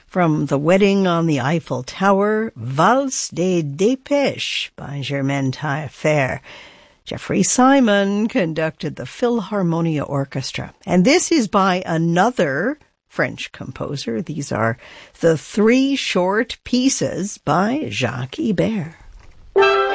From The Wedding on the Eiffel Tower, Valse des Dépêches by Germaine Taillefer. Jeffrey Simon conducted the Philharmonia Orchestra. And this is by another French composer. These are the three short pieces by Jacques Ibert.